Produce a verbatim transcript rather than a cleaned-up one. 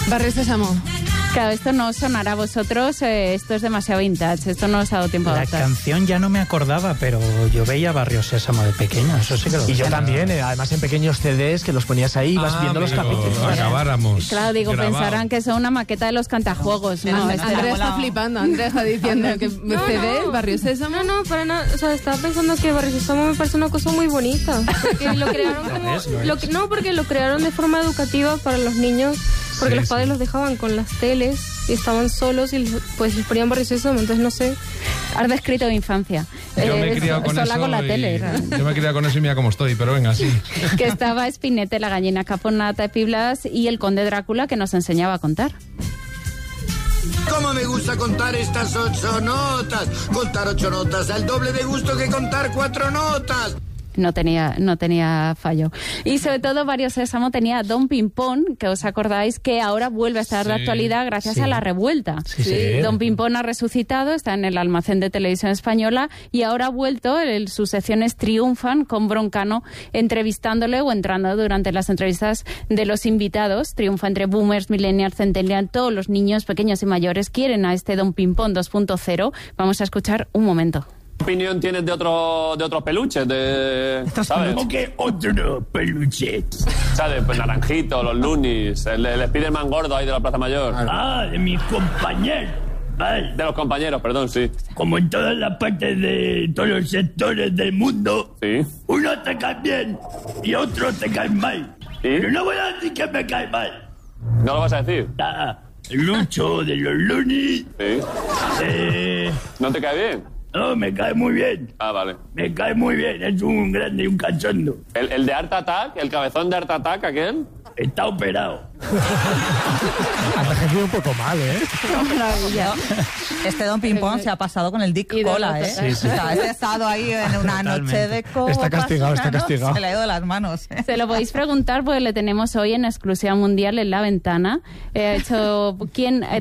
Barrio Sésamo. Claro, esto no sonará a vosotros, eh, esto es demasiado vintage, esto no os ha dado tiempo a La adaptar. canción ya no me acordaba, pero yo veía Barrio Sésamo de pequeño, eso sí que lo Y yo sé. también, eh, además en pequeños C Ds que los ponías ahí y vas Ah, viendo los amigo, capítulos. acabáramos. Claro, digo, grabado. pensarán que son una maqueta de los cantajuegos, ¿no? No, Este- Andrea está flipando, Andrea está diciendo que No, C D, no. Barrio Sésamo. No, no, para nada. O sea, estaba pensando que Barrio Sésamo me parece una cosa muy bonita. Porque lo crearon como... Lo es, lo lo es. que- no, porque lo crearon de forma educativa para los niños. Porque Sí, los padres sí. los dejaban con las teles y estaban solos y pues les ponían Barrio Sésamo. Entonces, no sé. Has descrito mi infancia. Yo me he Eh, criado con sola eso con la y- tele, ¿no? Yo me he criado con eso y mira cómo estoy, pero venga, sí. Que estaba Espinete, la gallina caponata de Piblas y el conde Drácula que nos enseñaba a contar. ¿Cómo me gusta contar estas ocho notas? Contar ocho notas da el doble de gusto que contar cuatro notas. No tenía, no tenía fallo. Y sobre todo Barrio Sésamo tenía Don Pimpón, que os acordáis que ahora vuelve a estar de Sí. actualidad gracias Sí. a la revuelta. Sí, sí. Don Pimpón ha resucitado, está en el almacén de televisión española y ahora ha vuelto, el- sus secciones triunfan con Broncano entrevistándole o entrando durante las entrevistas de los invitados. Triunfa entre boomers, millennials, centennials, todos los niños, pequeños y mayores quieren a este Don Pimpón dos punto cero. Vamos a escuchar un momento. ¿Qué opinión tienes de otro, de otros peluches? De, ¿sabes? ¿Cómo que otro peluche? ¿Sabes? Pues Naranjito, los Loonies, el, el Spiderman gordo ahí de la Plaza Mayor. Ah, de mis compañeros. Vale. De los compañeros, perdón, sí. Como en todas las partes de todos los sectores del mundo, Sí. uno te cae bien y otro te cae mal. Pero no voy a decir que me cae mal. ¿No lo vas a decir? Ah, Lucho de los Looney. Sí. Eh, ¿No te cae bien? no, me cae muy bien. Ah, vale. Me cae muy bien. Es un grande y un cachondo. ¿El, el de Art Attack? ¿El cabezón de Art Attack, aquel? Está operado. Ha envejecido un poco mal, ¿eh? Este Don Pimpón se ha pasado con el Dick Y de Cola, los- ¿eh? Sí, sí. O sea, este ha estado ahí en una Totalmente. noche de copas. Está castigado, está ¿no? castigado. Se le ha ido de las manos. ¿eh? Se lo podéis preguntar porque le tenemos hoy en exclusiva mundial en La Ventana. He hecho, ¿quién